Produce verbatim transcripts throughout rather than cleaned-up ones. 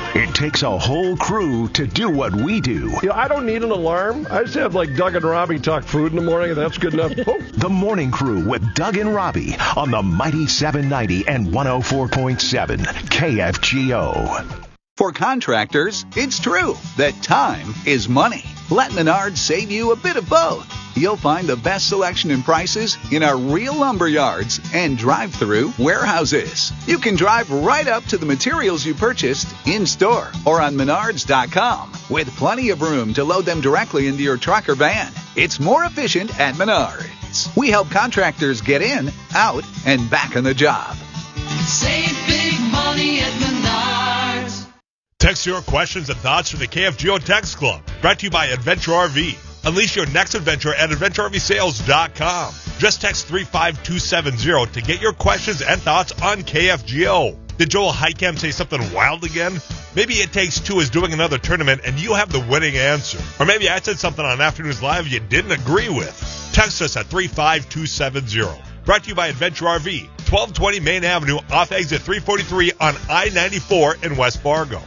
It takes a whole crew to do what we do. You know, I don't need an alarm. I just have like Doug and Robbie talk food in the morning, and that's good enough. Oh. The Morning Crew with Doug and Robbie on the mighty seven ninety and one oh four point seven K F G O. For contractors, it's true that time is money. Let Menards save you a bit of both. You'll find the best selection and prices in our real lumber yards and drive-through warehouses. You can drive right up to the materials you purchased in-store or on menards dot com with plenty of room to load them directly into your truck or van. It's more efficient at Menards. We help contractors get in, out, and back on the job. Save big money at Menards. Text your questions and thoughts from the K F G O Text Club. Brought to you by Adventure R V. Unleash your next adventure at adventure r v sales dot com. Just text three five two seven zero to get your questions and thoughts on K F G O. Did Joel Heicam say something wild again? Maybe It Takes Two is doing another tournament and you have the winning answer. Or maybe I said something on Afternoons Live you didn't agree with. Text us at three five two seven zero. Brought to you by Adventure R V, twelve twenty Main Avenue off exit three forty-three on I ninety-four in West Fargo.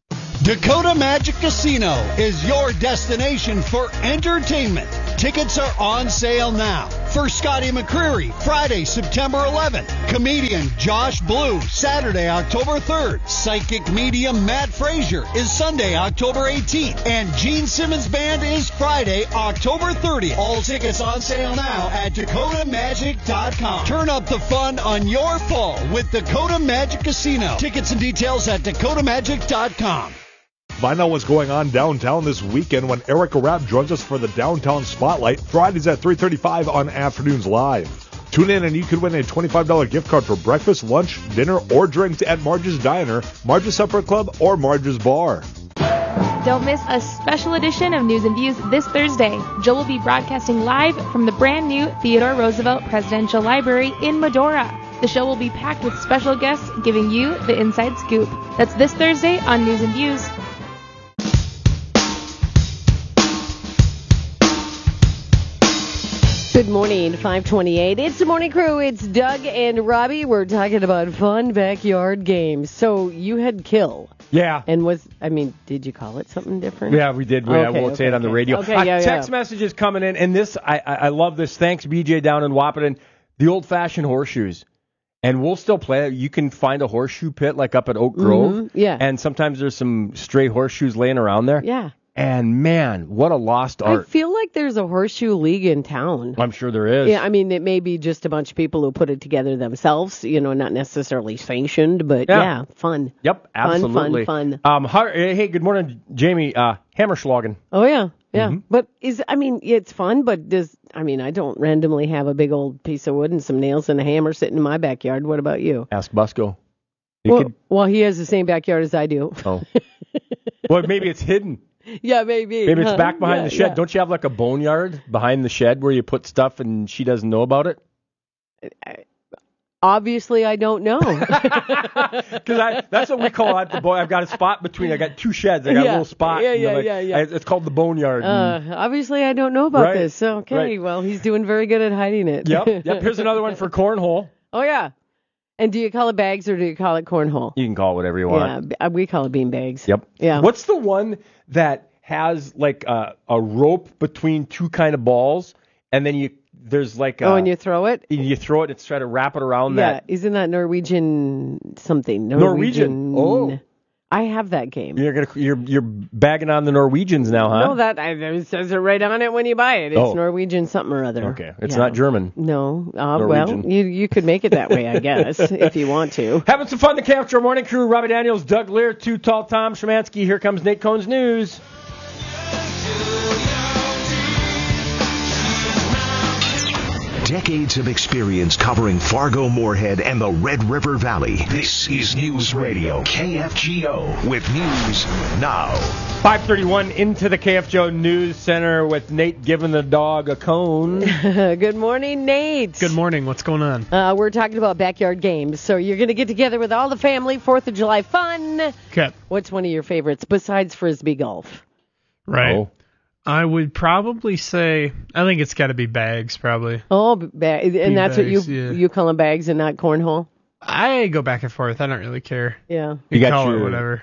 Dakota Magic Casino is your destination for entertainment. Tickets are on sale now. For Scotty McCreery, Friday, September eleventh. Comedian Josh Blue, Saturday, October third. Psychic medium Matt Frazier is Sunday, October eighteenth. And Gene Simmons Band is Friday, October thirtieth. All tickets on sale now at dakota magic dot com. Turn up the fun on your fall with Dakota Magic Casino. Tickets and details at dakota magic dot com. Find out what's going on downtown this weekend when Erica Rapp joins us for the Downtown Spotlight, Fridays at three thirty-five on Afternoons Live. Tune in and you could win a twenty-five dollars gift card for breakfast, lunch, dinner, or drinks at Marge's Diner, Marge's Supper Club, or Marge's Bar. Don't miss a special edition of News and Views this Thursday. Joe will be broadcasting live from the brand new Theodore Roosevelt Presidential Library in Medora. The show will be packed with special guests giving you the inside scoop. That's this Thursday on News and Views. Good morning, five twenty-eight. It's the Morning Crew. It's Doug and Robbie. We're talking about fun backyard games. So you had Kill. Yeah. And was, I mean, did you call it something different? Yeah, we did. We, okay, I won't okay, say it on okay. the radio. Okay, uh, yeah, text yeah. messages coming in, and this, I, I, I love this. Thanks, B J down in Wahpeton. The old-fashioned horseshoes. And we'll still play it. You can find a horseshoe pit like up at Oak Grove. Mm-hmm, yeah. And sometimes there's some stray horseshoes laying around there. Yeah. And, man, what a lost art. I feel like there's a horseshoe league in town. I'm sure there is. Yeah, I mean, it may be just a bunch of people who put it together themselves, you know, not necessarily sanctioned, but yeah, Yeah. fun. Yep, absolutely. Fun, fun, fun. Um, hi- hey, good morning, Jamie. Uh, Hammerschlagen. Oh, yeah, yeah. Mm-hmm. But is, I mean, it's fun, but does, I mean, I don't randomly have a big old piece of wood and some nails and a hammer sitting in my backyard. What about you? Ask Busco. You Well, could- well, he has the same backyard as I do. Oh. Well, maybe it's hidden. Yeah, maybe. Maybe it's huh? back behind Yeah, the shed. yeah. Don't you have like a boneyard behind the shed where you put stuff and she doesn't know about it? Obviously, I don't know. Because that's what we call it. The boy, I've got a spot between. I got two sheds. I got Yeah. a little spot. Yeah, you know, yeah, like- yeah, yeah. I- It's called the boneyard. Uh, obviously, I don't know about Right, this. Okay, right. well, he's doing very good at hiding it. Yep, yep. Here's another one for cornhole. Oh, yeah. And do you call it bags or do you call it cornhole? You can call it whatever you Yeah, want. b- uh, we call it bean bags. Yep. Yeah. What's the one that has like a, a rope between two kind of balls, and then you there's like a, Oh, and you throw it? you throw it and try to wrap it around Yeah, that. isn't that Norwegian something? Norwegian. Oh. I have that game. You're gonna you're you're bagging on the Norwegians now, huh? No, that I, it says it right on it when you buy it. It's Oh. Norwegian something or other. Okay, it's Yeah. not German. No, uh, well, Norwegian. you you could make it that way, I guess, if you want to. Having some fun, the K F G O Morning Crew. Robbie Daniels, Doug Lear, Too Tall, Tom Szymanski. Here comes Nate Cohn's News. Decades of experience covering Fargo, Moorhead, and the Red River Valley. This is News Radio K F G O with news now. five thirty-one into the K F G O News Center with Nate giving the dog a cone. Good morning, Nate. Good morning. What's going on? Uh, we're talking about backyard games. So you're going to get together with all the family, fourth of July fun. Okay. What's one of your favorites besides Frisbee golf? Right. Oh. I would probably say, I think it's got to be bags, probably. Oh, ba- and that's what you bags, yeah. you call them bags and not cornhole? I go back and forth. I don't really care. Yeah. You, You got call your- it whatever.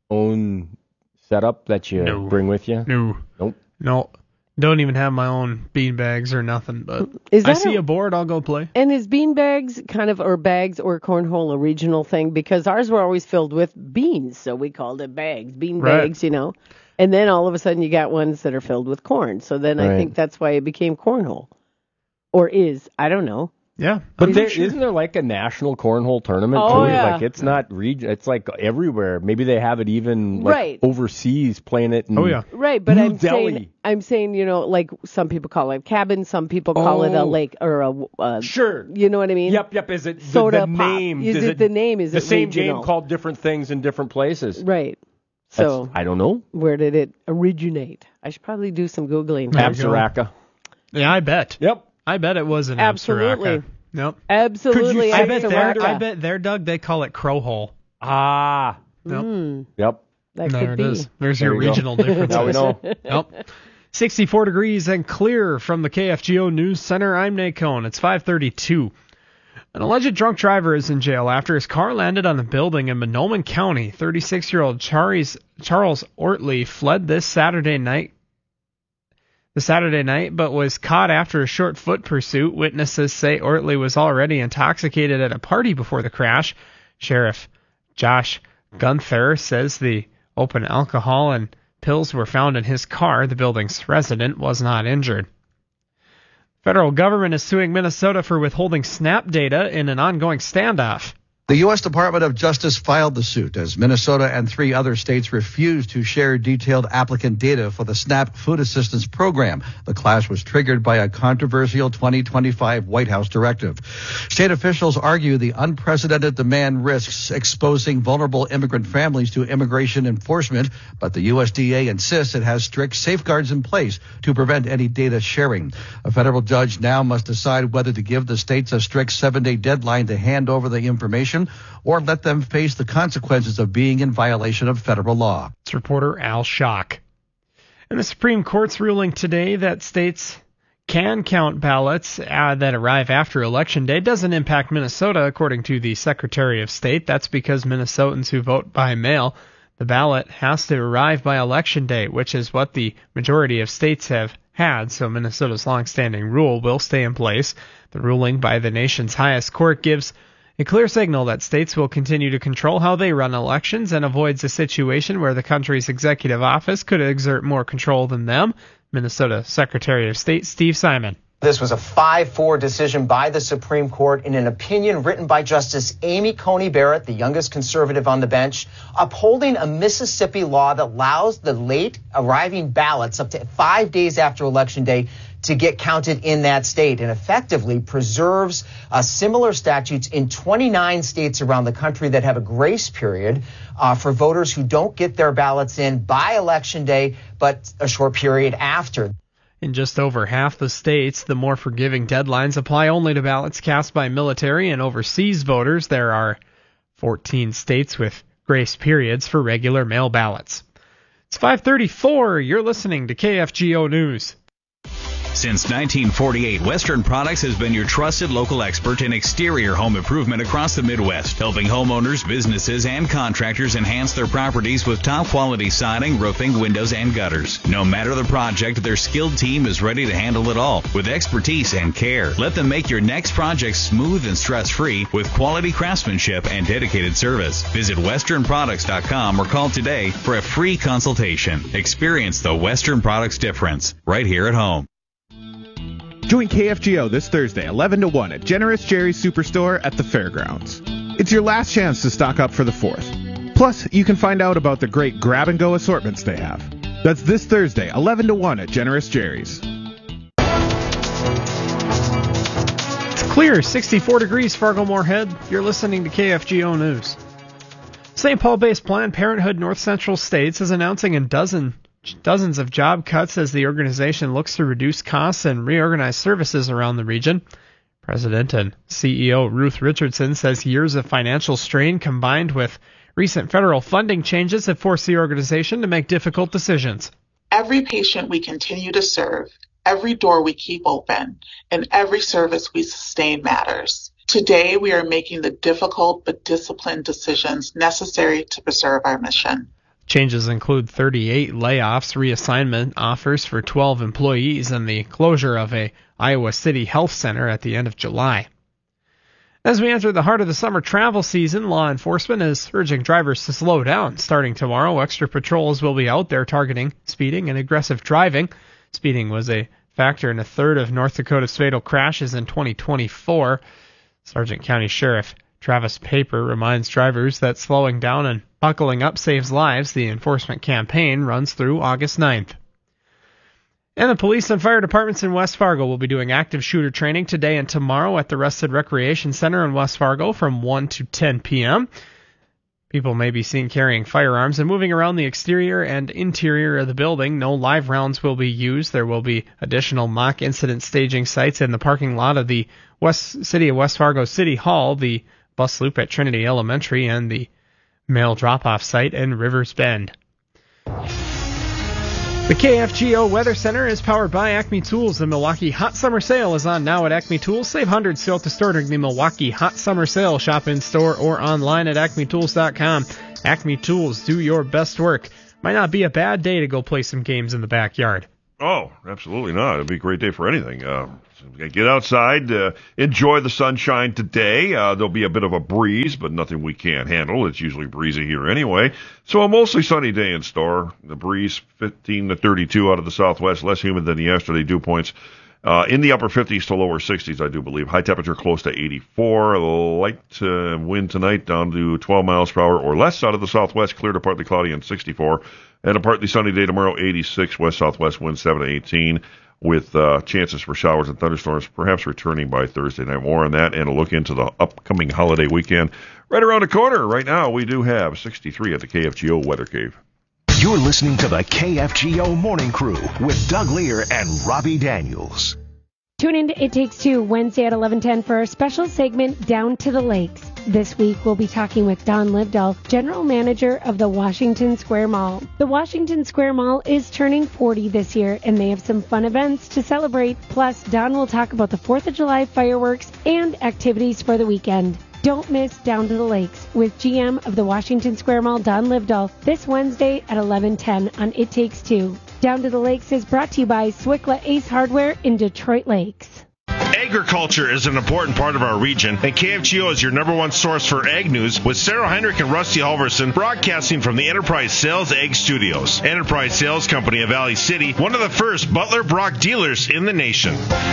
own setup that you No. bring with you? No. Nope. No. Don't even have my own bean bags or nothing, but Is I that see a- a board, I'll go play. And is bean bags kind of, or bags or cornhole a regional thing? Because ours were always filled with beans, so we called it bags, bean Right. bags, you know. And then all of a sudden you got ones that are filled with corn. So then I Right. think that's why it became cornhole. Or is, I don't know. Yeah. But I'm there, not sure. isn't there like a national cornhole tournament Oh, too? yeah. Like it's not region. It's like everywhere. Maybe they have it even like Right. overseas playing it. In Oh, yeah. Right, but New I'm Delhi. saying, I'm saying, you know, like some people call it cabin, some people call it a Oh. lake or a, uh, Sure. you know what I mean? Yep, yep. Is it the, Soda the pop. name? Is Is it the name? Is the it same regional? game called different things in different places? Right. That's- So I don't know. where did it originate? I should probably do some Googling. There you go. Absaraka. Yeah, I bet. Yep. I bet it was an Absolutely. Absaraka. Yep. Absolutely. I bet there. Absaraka. I bet there, Doug. They call it crow hole. Ah. Yep. Mm, Yep. that there could it be. is. There's There your you go. regional differences. Now we know. Yep. sixty-four degrees and clear from the K F G O News Center. I'm Nate Cohn. It's five thirty-two. An alleged drunk driver is in jail after his car landed on a building in Monoman County. thirty-six-year-old Charles, Charles Ortley fled this Saturday night. The Saturday night, but was caught after a short foot pursuit. Witnesses say Ortley was already intoxicated at a party before the crash. Sheriff Josh Gunther says the open alcohol and pills were found in his car. The building's resident was not injured. Federal government is suing Minnesota for withholding SNAP data in an ongoing standoff. The U S Department of Justice filed the suit as Minnesota and three other states refused to share detailed applicant data for the SNAP food assistance program. The clash was triggered by a controversial twenty twenty-five White House directive. State officials argue the unprecedented demand risks exposing vulnerable immigrant families to immigration enforcement, but the U S D A insists it has strict safeguards in place to prevent any data sharing. A federal judge now must decide whether to give the states a strict seven-day deadline to hand over the information or let them face the consequences of being in violation of federal law. It's reporter Al Schock. And the Supreme Court's ruling today that states can count ballots uh, that arrive after Election Day doesn't impact Minnesota, according to the Secretary of State. That's because Minnesotans who vote by mail, the ballot has to arrive by Election Day, which is what the majority of states have had, so Minnesota's longstanding rule will stay in place. The ruling by the nation's highest court gives a clear signal that states will continue to control how they run elections and avoids a situation where the country's executive office could exert more control than them. Minnesota Secretary of State Steve Simon. This was a five four decision by the Supreme Court in an opinion written by Justice Amy Coney Barrett, the youngest conservative on the bench, upholding a Mississippi law that allows the late arriving ballots up to five days after Election Day to get counted in that state, and effectively preserves uh, similar statutes in twenty-nine states around the country that have a grace period uh, for voters who don't get their ballots in by Election Day, but a short period after. In just over half the states, the more forgiving deadlines apply only to ballots cast by military and overseas voters. There are fourteen states with grace periods for regular mail ballots. It's five thirty-four. You're listening to K F G O News. Since nineteen forty-eight, Western Products has been your trusted local expert in exterior home improvement across the Midwest, helping homeowners, businesses, and contractors enhance their properties with top-quality siding, roofing, windows, and gutters. No matter the project, their skilled team is ready to handle it all with expertise and care. Let them make your next project smooth and stress-free with quality craftsmanship and dedicated service. Visit western products dot com or call today for a free consultation. Experience the Western Products difference right here at home. Join K F G O this Thursday, eleven to one at Generous Jerry's Superstore at the Fairgrounds. It's your last chance to stock up for the fourth. Plus, you can find out about the great grab-and-go assortments they have. That's this Thursday, eleven to one at Generous Jerry's. It's clear, sixty-four degrees, Fargo-Moorhead. You're listening to K F G O News. Saint Paul-based Planned Parenthood North Central States is announcing a dozen Dozens of job cuts as the organization looks to reduce costs and reorganize services around the region. President and C E O Ruth Richardson says years of financial strain combined with recent federal funding changes have forced the organization to make difficult decisions. Every patient we continue to serve, every door we keep open, and every service we sustain matters. Today, we are making the difficult but disciplined decisions necessary to preserve our mission. Changes include thirty-eight layoffs, reassignment offers for twelve employees, and the closure of a Iowa City health center at the end of July. As we enter the heart of the summer travel season, law enforcement is urging drivers to slow down. Starting tomorrow, extra patrols will be out there targeting speeding and aggressive driving. Speeding was a factor in a third of North Dakota's fatal crashes in twenty twenty-four. Sargent County Sheriff Travis Paper reminds drivers that slowing down and buckling up saves lives. The enforcement campaign runs through August ninth. And the police and fire departments in West Fargo will be doing active shooter training today and tomorrow at the Rested Recreation Center in West Fargo from one to ten p.m. People may be seen carrying firearms and moving around the exterior and interior of the building. No live rounds will be used. There will be additional mock incident staging sites in the parking lot of the West City of West Fargo City Hall, the bus loop at Trinity Elementary, and the mail drop-off site in Rivers Bend. The K F G O Weather Center is powered by Acme Tools. The Milwaukee Hot Summer Sale is on now at Acme Tools. Save hundreds still at the store during the Milwaukee Hot Summer Sale. Shop in store or online at acme tools dot com. Acme Tools, do your best work. Might not be a bad day to go play some games in the backyard. Oh, absolutely not. It'd be a great day for anything. Uh, get outside, uh, enjoy the sunshine today. Uh, there'll be a bit of a breeze, but nothing we can't handle. It's usually breezy here anyway. So a mostly sunny day in store. The breeze fifteen to thirty-two out of the southwest, less humid than yesterday. Dew points uh, in the upper fifties to lower sixties, I do believe. High temperature close to eighty-four. A light uh, wind tonight down to twelve miles per hour or less out of the southwest. Clear to partly cloudy and sixty-four. And a partly sunny day tomorrow, eighty-six. West-southwest wind seven to eighteen. With uh, chances for showers and thunderstorms perhaps returning by Thursday night. More on that and a look into the upcoming holiday weekend right around the corner. Right now, we do have sixty-three at the K F G O Weather Cave. You're listening to the K F G O Morning Crew with Doug Lear and Robbie Daniels. Tune in to It Takes Two Wednesday at eleven ten for our special segment, Down to the Lakes. This week, we'll be talking with Don Livdahl, General Manager of the Washington Square Mall. The Washington Square Mall is turning forty this year, and they have some fun events to celebrate. Plus, Don will talk about the fourth of July fireworks and activities for the weekend. Don't miss Down to the Lakes with G M of the Washington Square Mall, Don Livdahl, this Wednesday at eleven ten on It Takes Two. Down to the Lakes is brought to you by Swickla Ace Hardware in Detroit Lakes. Agriculture is an important part of our region, and K F G O is your number one source for ag news with Sarah Heinrich and Rusty Halverson broadcasting from the Enterprise Sales Ag Studios. Enterprise Sales Company of Valley City, one of the first Butler Brock dealers in the nation.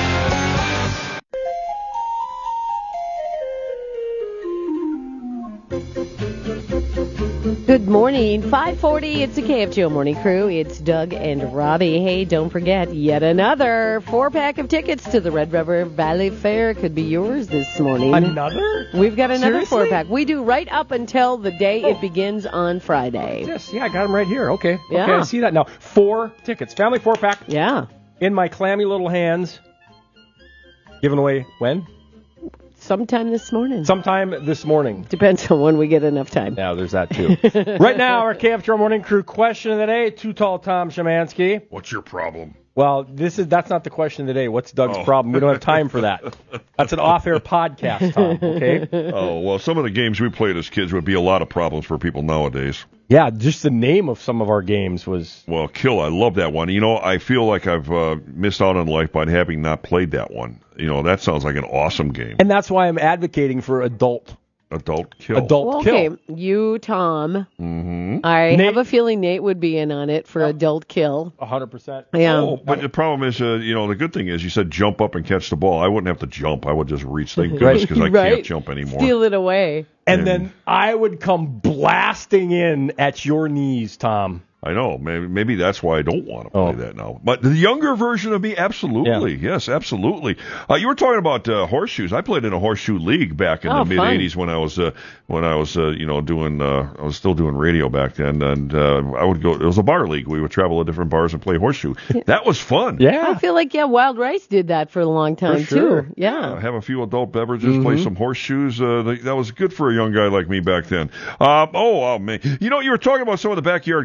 Good morning. five forty, it's the K F G O Morning Crew. It's Doug and Robbie. Hey, don't forget, yet another four-pack of tickets to the Red River Valley Fair could be yours this morning. Another? We've got another Seriously? four-pack. We do right up until the day oh. it begins on Friday. Yes, yeah, I got them right here. Okay. Yeah. Okay, I see that now. Four tickets. Family four-pack. Yeah. In my clammy little hands. Given away when? Sometime this morning. Sometime this morning. Depends on when we get enough time. Yeah, there's that too. Right now, our K F G O Morning Crew question of the day. Too tall Tom Szymanski. What's your problem? Well, this is that's not the question of the day. What's Doug's Oh. problem? We don't have time for that. That's an off-air podcast, Tom, okay? Oh, well, some of the games we played as kids would be a lot of problems for people nowadays. Yeah, just the name of some of our games was... Well, Kill, I love that one. You know, I feel like I've uh, missed out on life by having not played that one. You know, that sounds like an awesome game. And that's why I'm advocating for adult. Adult Kill. Adult well, Kill. okay, you, Tom. Mm-hmm. I Nate- have a feeling Nate would be in on it for Adult Kill. one hundred percent. Yeah. Oh, but the problem is, uh, you know, the good thing is you said jump up and catch the ball. I wouldn't have to jump. I would just reach. Thank goodness, because I Right. can't jump anymore. Steal it away. And And- then I would come blasting in at your knees, Tom. I know. Maybe, maybe that's why I don't want to play Oh. that now. But the younger version of me, absolutely. Yes, absolutely. Uh, you were talking about uh, horseshoes. I played in a horseshoe league back in Oh, the mid eighties when I was, uh, when I was, uh, you know, doing, uh, I was still doing radio back then. And uh, I would go, it was a bar league. We would travel to different bars and play horseshoe. That was fun. I feel like, yeah, Wild Rice did that for a long time, For sure. too. Yeah. Uh, have a few adult beverages, play some horseshoes. Uh, th- that was good for a young guy like me back then. Um, oh, oh, man. You know, you were talking about some of the backyard games we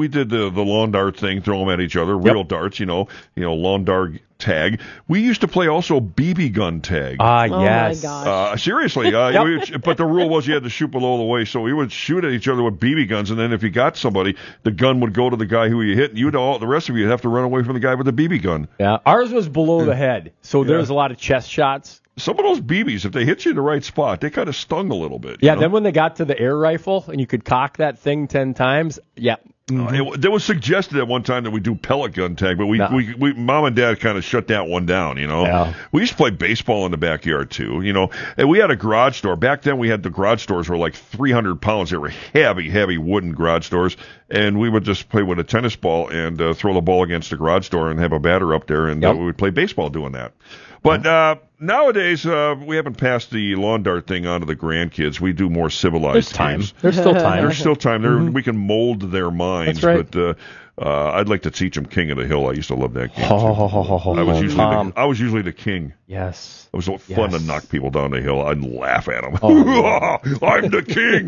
did the the lawn dart thing, throw them at each other, real darts, you know, you know, lawn dart tag. We used to play also B B gun tag. Ah, Oh, yes. my gosh. Uh, seriously, uh, Yep. we, but the rule was you had to shoot below the waist, so we would shoot at each other with B B guns, and then if you got somebody, the gun would go to the guy who you hit, and you'd all the rest of you would have to run away from the guy with the B B gun. Yeah, ours was below the head, so there Yeah. was a lot of chest shots. Some of those B Bs, if they hit you in the right spot, they kind of stung a little bit. you Yeah, know? then when they got to the air rifle and you could cock that thing ten times, yeah. Uh, it, there was suggested at one time that we do pellet gun tag, but we, No. we, we mom and dad kind of shut that one down, you know. Yeah. We used to play baseball in the backyard too, you know. And we had a garage door. Back then we had the garage doors were like three hundred pounds. They were heavy, heavy wooden garage doors. And we would just play with a tennis ball and uh, throw the ball against the garage door and have a batter up there, and Yep. uh, we would play baseball doing that. But uh, nowadays, uh, we haven't passed the lawn dart thing on to the grandkids. We do more civilized There's time. games. There's still time. There's still time. There, Mhm. We can mold their minds. That's right. But uh, uh, I'd like to teach them King of the Hill. I used to love that game. Ho, too. ho, ho, ho, ho, I was ho. usually Tom. the, I was usually the king. Yes. It was so fun Yes. to knock people down the hill. I'd laugh at them. Oh, I'm the king.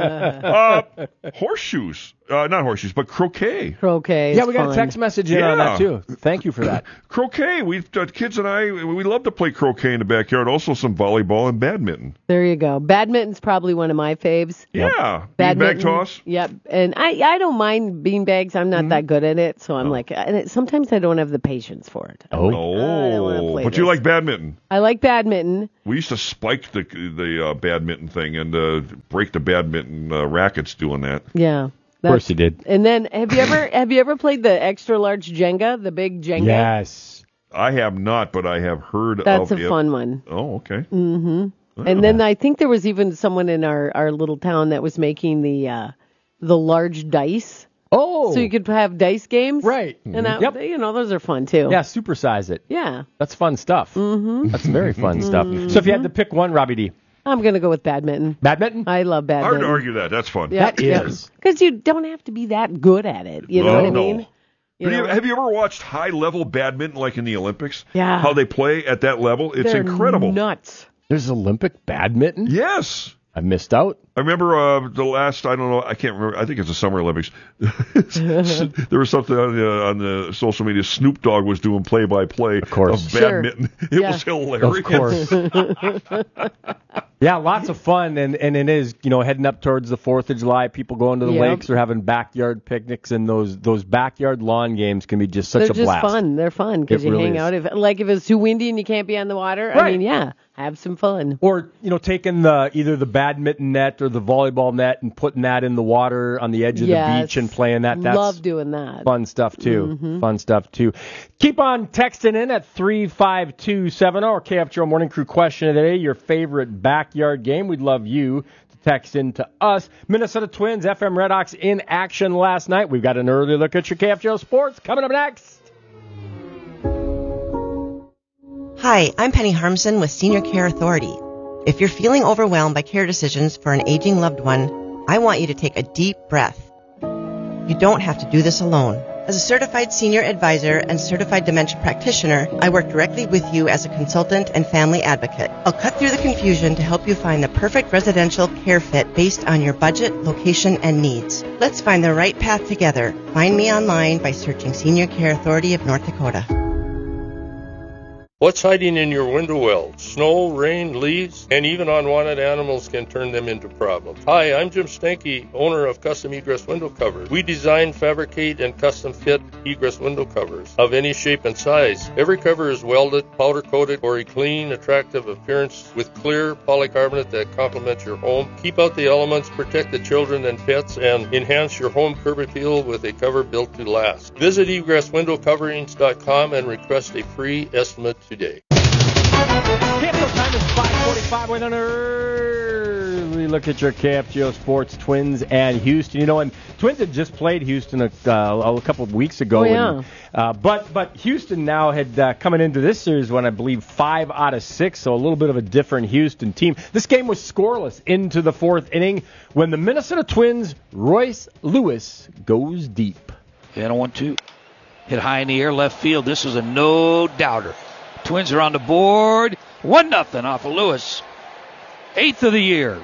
uh, horseshoes. Uh, not horseshoes, but croquet. Croquet. Yeah, is we got fun. a text message in on Yeah. that, too. Thank you for that. Croquet. We uh, kids and I, we love to play croquet in the backyard. Also some volleyball and badminton. There you go. Badminton's probably one of my faves. Yeah. Beanbag Badminton. toss. Yep. And I, I don't mind beanbags. I'm not Mm-hmm. that good at it, so I'm like, and it, sometimes I don't have the patience for it. I'm Oh. like, I don't wanna Oh, play but you this. like badminton. I like badminton. We used to spike the the uh, badminton thing and uh, break the badminton uh, rackets doing that. Yeah. Of course you did. And then have you ever have you ever played the extra large Jenga, the big Jenga? Yes. I have not, but I have heard That's of a it. fun one. Oh, okay. Mm-hmm. And then I think there was even someone in our, our little town that was making the uh, the large dice. Oh. So you could have dice games. Right. And that, Yep. you know, those are fun too. Yeah, supersize it. Yeah. That's fun stuff. Mm-hmm. That's very fun stuff. So if you had to pick one, Robbie D. I'm going to go with badminton. Badminton? I love Hard badminton. to argue that. That's fun. Yeah, That is. Because you don't have to be that good at it. You know No, what I no. mean? You Have you, know? have you ever watched high-level badminton like in the Olympics? Yeah. How they play at that level? It's They're incredible. nuts. There's Olympic badminton? Yes. I missed out. I remember uh, the last, I don't know, I can't remember, I think it's the Summer Olympics. There was something on the, on the social media. Snoop Dogg was doing play-by-play of, course. Sure. badminton. It Yeah. was hilarious. Of course. Yeah, lots of fun, and, and it is, you know, heading up towards the fourth of July, people going to the Yep. lakes or having backyard picnics, and those those backyard lawn games can be just such They're a just blast. fun. They're fun because It you really hang is. out. If like if it's too windy and you can't be on the water, I Right. mean, yeah, have some fun. Or, you know, taking the either the badminton net or the volleyball net and putting that in the water on the edge of Yes. the beach and playing that. That's Love doing that. fun stuff, too. Mhm. Fun stuff, too. Keep on texting in at three five two seven zero, our K F G O Morning Crew question of the day, your favorite backyard game. We'd love you to text in to us. Minnesota Twins, F M Redhawks in action last night. We've got an early look at your K F G O Sports coming up next. Hi, I'm Penny Harmson with Senior Care Authority. If you're feeling overwhelmed by care decisions for an aging loved one, I want you to take a deep breath. You don't have to do this alone. As a certified senior advisor and certified dementia practitioner, I work directly with you as a consultant and family advocate. I'll cut through the confusion to help you find the perfect residential care fit based on your budget, location, and needs. Let's find the right path together. Find me online by searching Senior Care Authority of North Dakota. What's hiding in your window well? Snow, rain, leaves, and even unwanted animals can turn them into problems. Hi, I'm Jim Stanky, owner of Custom Egress Window Covers. We design, fabricate, and custom fit egress window covers of any shape and size. Every cover is welded, powder coated for a clean, attractive appearance with clear polycarbonate that complements your home. Keep out the elements, protect the children and pets, and enhance your home curb appeal with a cover built to last. Visit egress window coverings dot com and request a free estimate today. K F G O time is five forty-five with an early look at your K F G O Sports Twins and Houston. You know, and Twins had just played Houston a, uh, a couple of weeks ago. Oh, yeah. And, uh, but but Houston now had uh, coming into this series won, I believe, five out of six, so a little bit of a different Houston team. This game was scoreless into the fourth inning when the Minnesota Twins' Royce Lewis goes deep. And a one two. Hit high in the air, left field. This is a no-doubter. Twins are on the board. One nothing off of Lewis. Eighth of the year.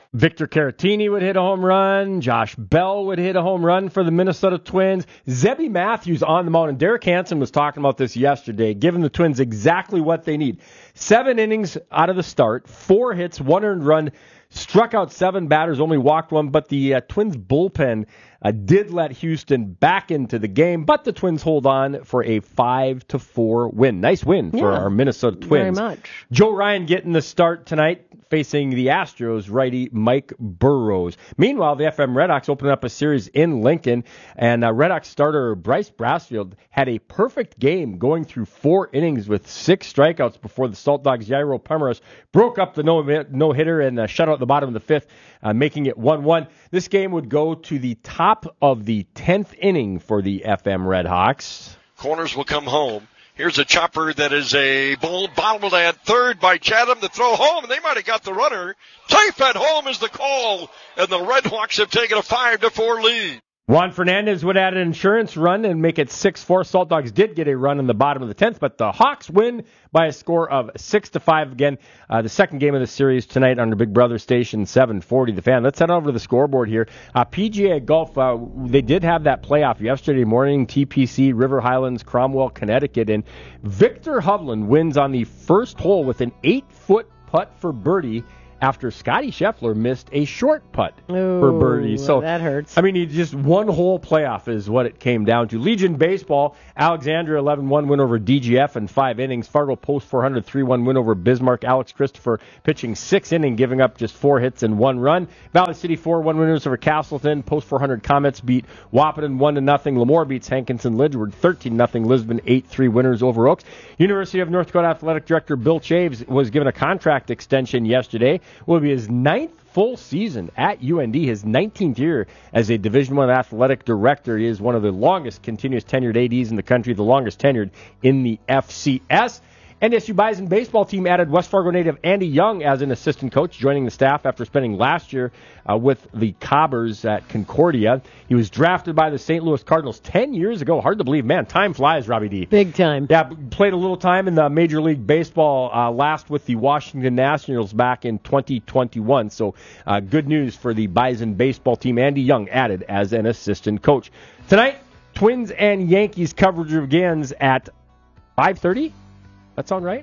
Victor Caratini would hit a home run. Josh Bell would hit a home run for the Minnesota Twins. Zebby Matthews on the mound. And Derek Hansen was talking about this yesterday, giving the Twins exactly what they need. Seven innings out of the start, four hits, one earned run, struck out seven batters, only walked one. But the uh, Twins bullpen uh, did let Houston back into the game. But the Twins hold on for a five to four win. Nice win for Yeah, our Minnesota Twins. very much. Joe Ryan getting the start tonight, facing the Astros righty Mike Burrows. Meanwhile, the F M Redhawks opened up a series in Lincoln, and uh, Redhawks starter Bryce Brassfield had a perfect game going through four innings with six strikeouts before the Salt Dogs' Jairo Pomeroy broke up the no, no-hitter and uh, shut out the bottom of the fifth, uh, making it one one. This game would go to the top of the tenth inning for the F M Redhawks. Corners will come home. Here's a chopper that is a bull bobbled at third by Chatham to throw home, and they might have got the runner. Safe at home is the call, and the Redhawks have taken a five to four lead. Juan Fernandez would add an insurance run and make it six four. Salt Dogs did get a run in the bottom of the tenth, but the Hawks win by a score of six to five. Again, uh, the second game of the series tonight on the Big Brother Station seven forty. The Fan. Let's head over to the scoreboard here. Uh, P G A Golf, uh, they did have that playoff yesterday morning. T P C, River Highlands, Cromwell, Connecticut, and Victor Hovland wins on the first hole with an eight-foot putt for birdie, after Scotty Scheffler missed a short putt Ooh, for birdie. So that hurts. I mean, he just one whole playoff is what it came down to. Legion Baseball, Alexandria eleven one win over D G F in five innings. Fargo Post four hundred three one win over Bismarck. Alex Christopher pitching six innings, giving up just four hits and one run. Valley City four one winners over Castleton. Post four hundred Comets beat Wahpeton one to nothing. Lemoore beats Hankinson Lidgewood thirteen nothing. Lisbon eight three winners over Oaks. University of North Dakota Athletic Director Bill Chaves was given a contract extension yesterday. Will be his ninth full season at U N D, his nineteenth year as a Division I athletic director. He is one of the longest continuous tenured A Ds in the country, the longest tenured in the F C S. N S U Bison baseball team added West Fargo native Andy Young as an assistant coach, joining the staff after spending last year uh, with the Cobbers at Concordia. He was drafted by the Saint Louis Cardinals ten years ago. Hard to believe, man. Time flies, Robbie D. Big time. Yeah, played a little time in the Major League Baseball, uh, last with the Washington Nationals back in twenty twenty-one. So uh, good news for the Bison baseball team. Andy Young added as an assistant coach. Tonight, Twins and Yankees coverage begins at five thirty. That sound right?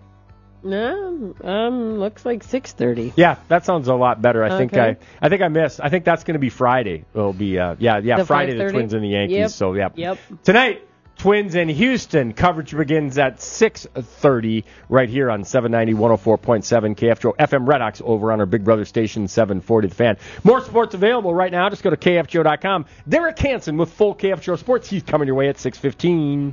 No, um, looks like six thirty. Yeah, that sounds a lot better. I think Okay. I, I think I missed. I think that's going to be Friday. It'll be, uh, yeah, yeah, The Friday. The five thirty? Twins and the Yankees. Yep. So yeah. Yep. Tonight, Twins and Houston coverage begins at six thirty right here on seven ninety, one oh four point seven K F G O. F M Redhawks over on our Big Brother Station seven forty. The Fan. More sports available right now. Just go to K F G O dot com. Derek Hansen with full K F G O Sports. He's coming your way at six fifteen.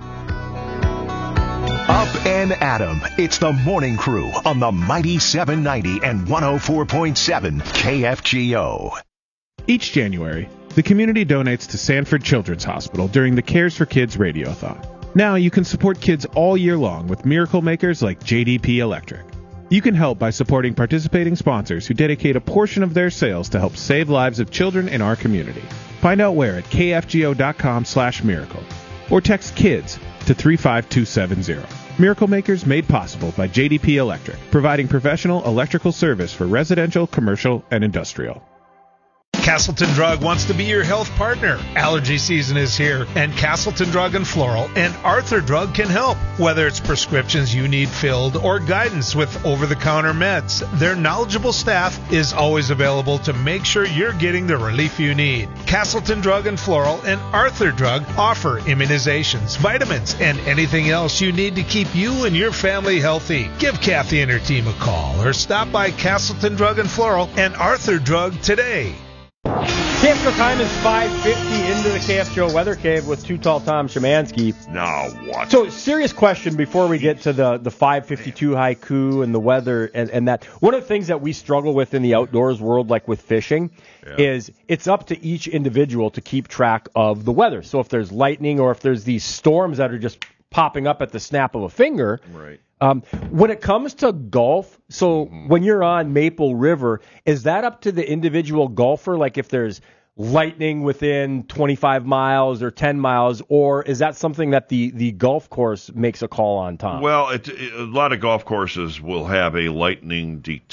Up and Adam. It's the Morning Crew on the mighty seven ninety and one oh four point seven K F G O. Each January, the community donates to Sanford Children's Hospital during the Cares for Kids Radiothon. Now you can support kids all year long with miracle makers like J D P Electric. You can help by supporting participating sponsors who dedicate a portion of their sales to help save lives of children in our community. Find out where at K F G O dot com slash miracle or text KIDS to three five two seven zero. Miracle Makers made possible by J D P Electric, providing professional electrical service for residential, commercial, and industrial. Castleton Drug wants to be your health partner. Allergy season is here, and Castleton Drug and Floral and Arthur Drug can help. Whether it's prescriptions you need filled or guidance with over-the-counter meds, their knowledgeable staff is always available to make sure you're getting the relief you need. Castleton Drug and Floral and Arthur Drug offer immunizations, vitamins, and anything else you need to keep you and your family healthy. Give Kathy and her team a call or stop by Castleton Drug and Floral and Arthur Drug today. K F G O time is five fifty into the K F G O Weather Cave with Too Tall Tom Szymanski. Now what? So, serious question before we get to the, the five fifty-two haiku and the weather and, and that. One of the things that we struggle with in the outdoors world, like with fishing, yeah. is it's up to each individual to keep track of the weather. So if there's lightning or if there's these storms that are just popping up at the snap of a finger. Right. Um, when it comes to golf, so mm-hmm. when you're on Maple River, is that up to the individual golfer? Like if there's lightning within twenty-five miles or ten miles, or is that something that the, the golf course makes a call on, Tom? Well, it, it, a lot of golf courses will have a lightning detect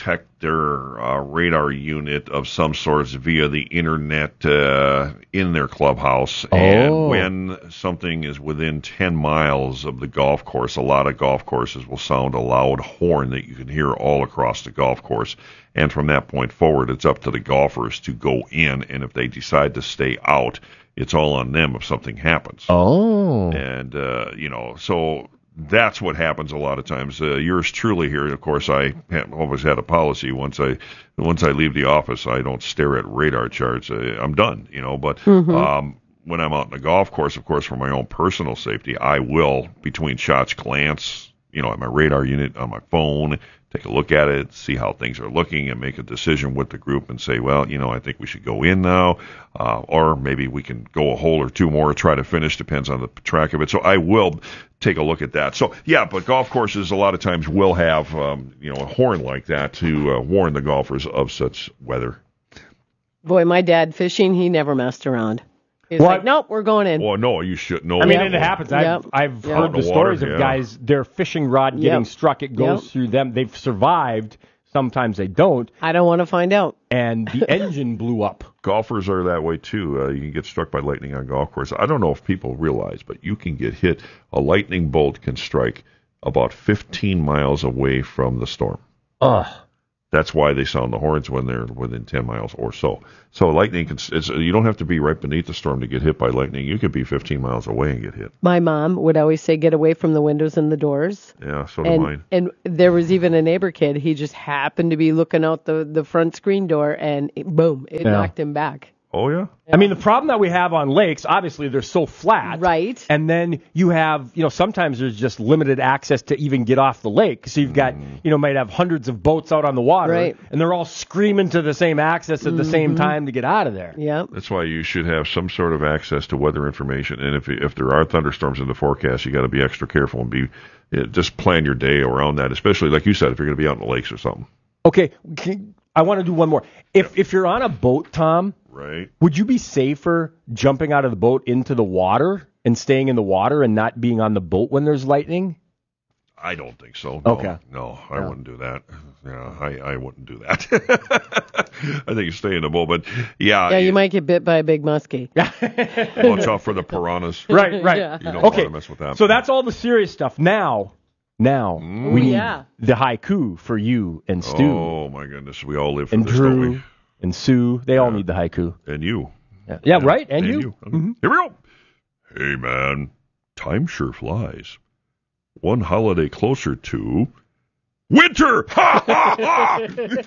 their uh, radar unit of some sorts via the internet uh, in their clubhouse. Oh. And when something is within ten miles of the golf course, a lot of golf courses will sound a loud horn that you can hear all across the golf course. And from that point forward, it's up to the golfers to go in, and if they decide to stay out, it's all on them if something happens. Oh. And, uh, you know, so that's what happens a lot of times. Uh, yours truly here, of course, I have always had a policy. Once I once I leave the office, I don't stare at radar charts. Uh, I'm done, you know. But Mhm. um, when I'm out in the golf course, of course, for my own personal safety, I will, between shots, glance, you know, at my radar unit on my phone, take a look at it, see how things are looking, and make a decision with the group and say, well, you know, I think we should go in now, uh, or maybe we can go a hole or two more, try to finish, depends on the track of it. So I will take a look at that. So, yeah, but golf courses a lot of times will have, um, you know, a horn like that to uh, warn the golfers of such weather. Boy, my dad fishing, he never messed around. He's What? like, nope, we're going in. Well, no, you should know. I mean, that. and it happens. I've, Yep. I've Yep. heard the The stories water, of yeah. guys, their fishing rod getting Yep. struck. It goes Yep. through them. They've survived. Sometimes they don't. I don't want to find out. And the engine blew up. Golfers are that way too. Uh, you can get struck by lightning on golf course. I don't know if people realize, but you can get hit. A lightning bolt can strike about fifteen miles away from the storm. Ugh. That's why they sound the horns when they're within ten miles or so. So lightning can, it's, you don't have to be right beneath the storm to get hit by lightning. You could be fifteen miles away and get hit. My mom would always say, get away from the windows and the doors. Yeah, so do And, mine. and there was even a neighbor kid. He just happened to be looking out the, the front screen door, and it, boom, it Yeah. knocked him back. Oh, yeah? I mean, the problem that we have on lakes, obviously, they're so flat. Right. And then you have, you know, sometimes there's just limited access to even get off the lake. So you've got, you know, might have hundreds of boats out on the water. Right. And they're all screaming to the same access at the same time to get out of there. Yep. That's why you should have some sort of access to weather information. And if if there are thunderstorms in the forecast, you got to be extra careful and be yeah, just plan your day around that. Especially like you said, if you're going to be out in the lakes or something. Okay. Can, I want to do one more. If if you're on a boat, Tom, right? Would you be safer jumping out of the boat into the water and staying in the water and not being on the boat when there's lightning? I don't think so. No, Okay. No, I Yeah. wouldn't do that. Yeah, I, I wouldn't do that. I think you stay in the boat, but yeah. Yeah, you might get bit by a big muskie. Watch out for the piranhas. Right, right. Yeah. You don't Okay. want to mess with that. So that's all the serious stuff. Now, now Mm. we Ooh, need yeah. the haiku for you and Stu Oh my goodness, we all live for and this, don't we? Drew and Sue. They all need the haiku. And you. Yeah, yeah, right. And, you. Mhm. Here we go. Hey, man, time sure flies. One holiday closer to winter. Ha ha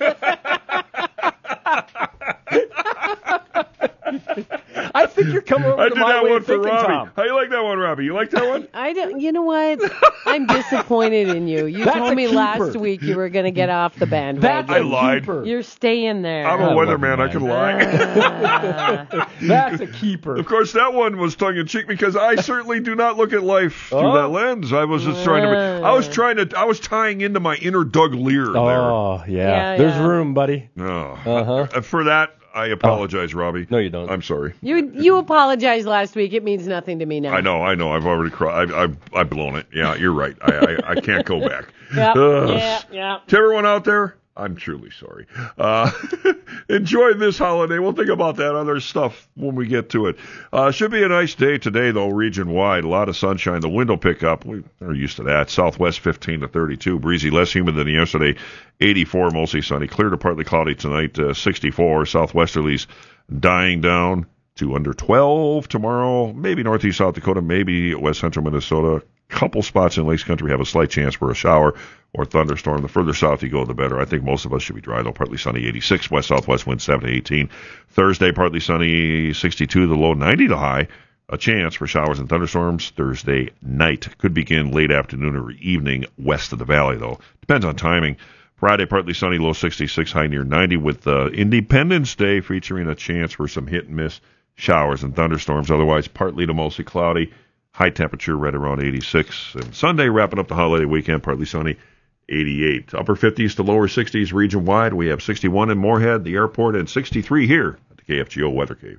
I think you're coming over I to did my that way one of for thinking, Robbie. Tom. How you like that one, Robbie? You like that one? I don't. You know what? I'm disappointed in you. You That's told a me keeper. last week you were going to get off the bandwagon. That's I a lied. keeper. You're staying there. I'm a weatherman. I can lie. That's a keeper. Of course, that one was tongue in cheek because I certainly do not look at life through Oh. that lens. I was just trying to. I was trying to. I was tying into my inner Doug Lear there. Oh, yeah. Yeah, There's yeah. room, buddy. No. Uh-huh. Uh, For that, I apologize, Robbie. No, you don't. I'm sorry. You you apologized last week. It means nothing to me now. I know, I know. I've already cried. I've, I've, I've blown it. Yeah, you're right. I, I, I can't go back. Yep. Ugh. Yeah. Yeah. To everyone out there, I'm truly sorry. Uh, enjoy this holiday. We'll think about that other stuff when we get to it. Uh, should be a nice day today, though, region-wide. A lot of sunshine. The wind will pick up. We are used to that. Southwest fifteen to thirty-two. Breezy, less humid than yesterday. eighty-four, mostly sunny. Clear to partly cloudy tonight, uh, sixty-four. Southwesterlies dying down to under twelve tomorrow. Maybe northeast South Dakota, maybe west central Minnesota. Couple spots in Lakes Country have a slight chance for a shower or thunderstorm. The further south you go, the better. I think most of us should be dry, though. Partly sunny, eighty-six. West-southwest wind, seven to eighteen. Thursday, partly sunny, sixty-two. The low, ninety to high. A chance for showers and thunderstorms Thursday night. Could begin late afternoon or evening west of the valley, though. Depends on timing. Friday, partly sunny, low sixty-six, high near ninety, with uh, Independence Day featuring a chance for some hit-and-miss showers and thunderstorms. Otherwise, partly to mostly cloudy. High temperature right around eighty-six. And Sunday, wrapping up the holiday weekend, partly sunny, eighty-eight. Upper fifties to lower sixties region-wide. We have sixty-one in Moorhead, the airport, and sixty-three here at the K F G O Weather Cave.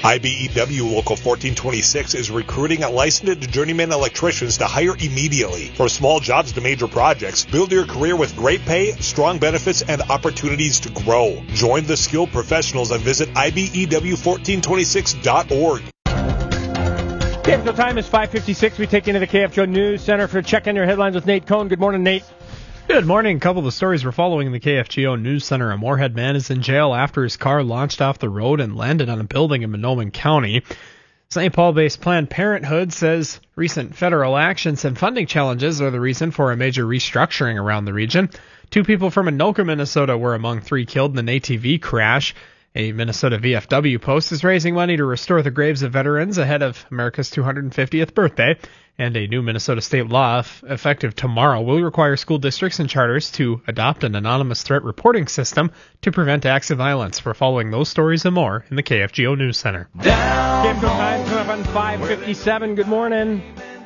I B E W Local fourteen twenty-six is recruiting licensed journeyman electricians to hire immediately. From small jobs to major projects, build your career with great pay, strong benefits, and opportunities to grow. Join the skilled professionals and visit I B E W fourteen twenty-six dot org. K F G O time is five fifty-six. We take you into the K F G O News Center for Check In Your Headlines with Nate Cohn. Good morning, Nate. Good morning. A couple of the stories we're following in the K F G O News Center. A Moorhead man is in jail after his car launched off the road and landed on a building in Monoman County. Saint Paul-based Planned Parenthood says recent federal actions and funding challenges are the reason for a major restructuring around the region. Two people from Anoka, Minnesota were among three killed in an A T V crash. A Minnesota V F W post is raising money to restore the graves of veterans ahead of America's two hundred fiftieth birthday. And a new Minnesota state law, effective tomorrow, will require school districts and charters to adopt an anonymous threat reporting system to prevent acts of violence. We're following those stories and more in the K F G O News Center. K F G O time coming up on five fifty-seven. Good morning.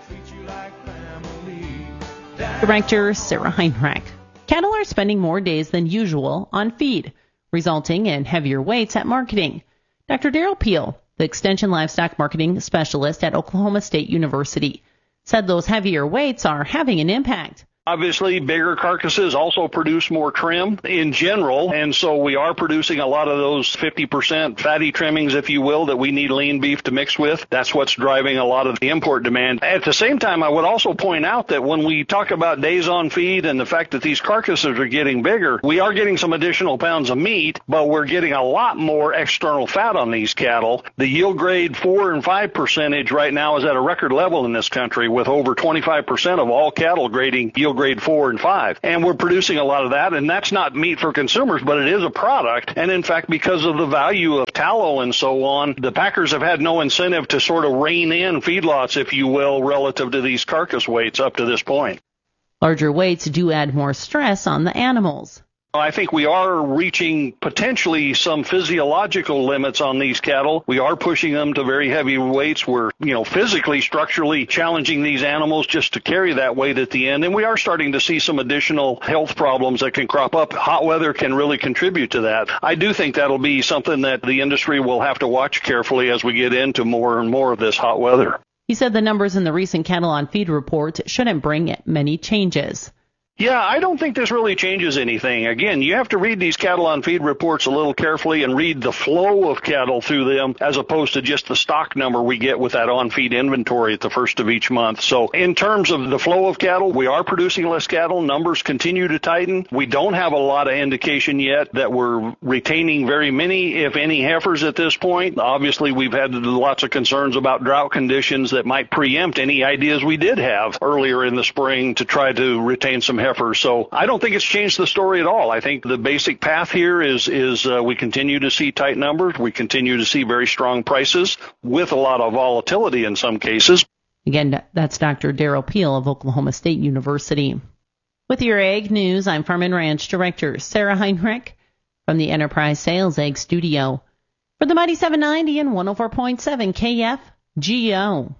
Director Sarah Heinrich. Cattle are spending more days than usual on feed, resulting in heavier weights at marketing. Doctor Daryl Peel, the Extension Livestock Marketing Specialist at Oklahoma State University, said those heavier weights are having an impact. Obviously, bigger carcasses also produce more trim in general, and so we are producing a lot of those fifty percent fatty trimmings, if you will, that we need lean beef to mix with. That's what's driving a lot of the import demand. At the same time, I would also point out that when we talk about days on feed and the fact that these carcasses are getting bigger, we are getting some additional pounds of meat, but we're getting a lot more external fat on these cattle. The yield grade four and five percentage right now is at a record level in this country, with over twenty-five percent of all cattle grading yield grade four and five. And we're producing a lot of that, and that's not meat for consumers, but it is a product. And in fact, because of the value of tallow and so on, the packers have had no incentive to sort of rein in feedlots, if you will, relative to these carcass weights up to this point. Larger weights do add more stress on the animals. I think we are reaching potentially some physiological limits on these cattle. We are pushing them to very heavy weights. We're, you know, physically, structurally challenging these animals just to carry that weight at the end. And we are starting to see some additional health problems that can crop up. Hot weather can really contribute to that. I do think that'll be something that the industry will have to watch carefully as we get into more and more of this hot weather. He said the numbers in the recent cattle on feed report shouldn't bring many changes. Yeah, I don't think this really changes anything. Again, you have to read these cattle on feed reports a little carefully and read the flow of cattle through them as opposed to just the stock number we get with that on feed inventory at the first of each month. So in terms of the flow of cattle, we are producing less cattle. Numbers continue to tighten. We don't have a lot of indication yet that we're retaining very many, if any, heifers at this point. Obviously, we've had lots of concerns about drought conditions that might preempt any ideas we did have earlier in the spring to try to retain some heifers. So I don't think it's changed the story at all. I think the basic path here is is uh, we continue to see tight numbers. We continue to see very strong prices with a lot of volatility in some cases. Again, that's Doctor Daryl Peel of Oklahoma State University. With your Ag News, I'm Farm and Ranch Director Sarah Heinrich from the Enterprise Sales Ag Studio. For the Mighty seven ninety and one oh four point seven K F G O.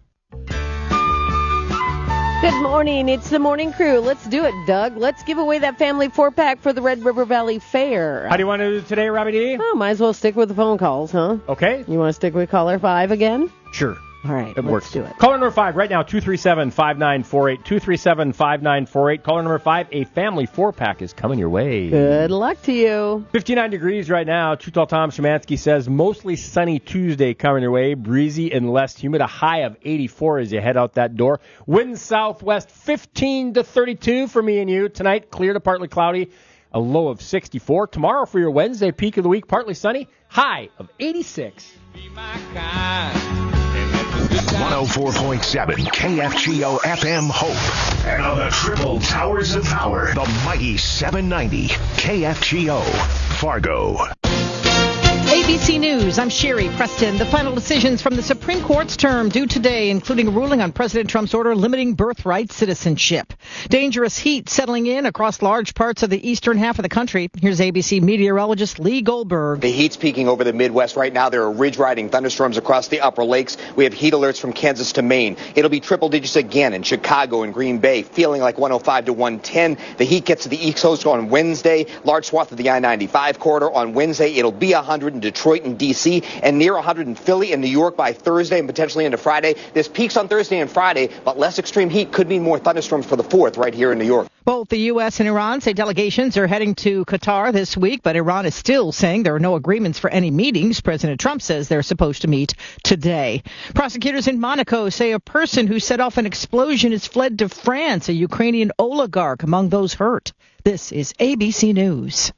Good morning. It's the morning crew. Let's do it, Doug. Let's give away that family four-pack for the Red River Valley Fair. How do you want to do it today, Robbie D? Oh, might as well stick with the phone calls, huh? Okay. You want to stick with caller five again? Sure. All right, it let's works. do it. Caller number five right now, two three seven, five nine four eight, two three seven, five nine four eight. Caller number five, a family four-pack is coming your way. Good luck to you. fifty-nine degrees right now. Too Tall Tom Szymanski says mostly sunny Tuesday coming your way, breezy and less humid. A high of eighty-four as you head out that door. Wind southwest fifteen to thirty-two for me and you. Tonight, clear to partly cloudy, a low of sixty-four. Tomorrow for your Wednesday peak of the week, partly sunny, high of eighty-six. one oh four point seven K F G O F M Hope. And on the triple towers of power, the mighty seven ninety K F G O Fargo. A B C News, I'm Sherry Preston. The final decisions from the Supreme Court's term due today, including a ruling on President Trump's order limiting birthright citizenship. Dangerous heat settling in across large parts of the eastern half of the country. Here's A B C meteorologist Lee Goldberg. The heat's peaking over the Midwest right now. There are ridge-riding thunderstorms across the upper lakes. We have heat alerts from Kansas to Maine. It'll be triple digits again in Chicago and Green Bay, feeling like one oh five to one ten. The heat gets to the East Coast on Wednesday. Large swath of the I ninety-five corridor on Wednesday. It'll be one hundred in Detroit. Detroit and D C, and near one hundred in Philly and New York by Thursday and potentially into Friday. This peaks on Thursday and Friday, but less extreme heat could mean more thunderstorms for the fourth right here in New York. Both the U S and Iran say delegations are heading to Qatar this week, but Iran is still saying there are no agreements for any meetings. President Trump says they're supposed to meet today. Prosecutors in Monaco say a person who set off an explosion has fled to France, a Ukrainian oligarch among those hurt. This is A B C News.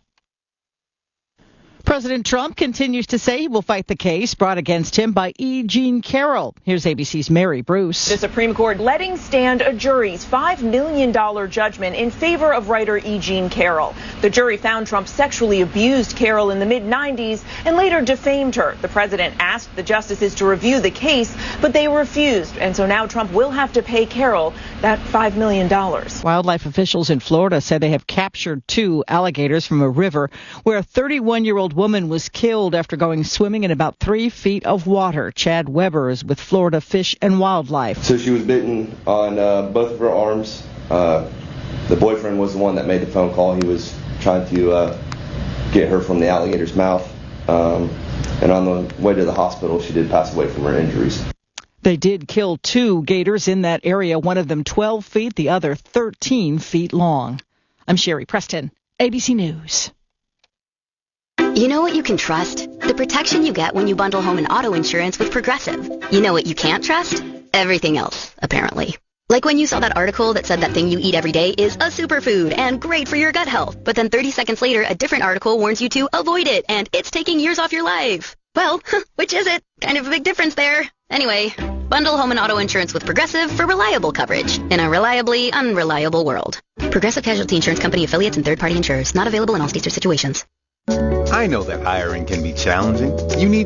President Trump continues to say he will fight the case brought against him by E. Jean Carroll. Here's A B C's Mary Bruce. The Supreme Court letting stand a jury's five million dollars judgment in favor of writer E. Jean Carroll. The jury found Trump sexually abused Carroll in the mid nineties and later defamed her. The president asked the justices to review the case, but they refused. And so now Trump will have to pay Carroll that five million dollars. Wildlife officials in Florida say they have captured two alligators from a river where a thirty-one-year-old woman was killed after going swimming in about three feet of water. Chad Weber is with Florida Fish and Wildlife. So she was bitten on uh, both of her arms. Uh, the boyfriend was the one that made the phone call. He was trying to uh, get her from the alligator's mouth. Um, and on the way to the hospital, she did pass away from her injuries. They did kill two gators in that area, one of them twelve feet, the other thirteen feet long. I'm Sherry Preston, A B C News. You know what you can trust? The protection you get when you bundle home and auto insurance with Progressive. You know what you can't trust? Everything else, apparently. Like when you saw that article that said that thing you eat every day is a superfood and great for your gut health, but then thirty seconds later, a different article warns you to avoid it and it's taking years off your life. Well, which is it? Kind of a big difference there. Anyway, bundle home and auto insurance with Progressive for reliable coverage in a reliably unreliable world. Progressive Casualty Insurance Company affiliates and third-party insurers. Not available in all states or situations. I know that hiring can be challenging. You need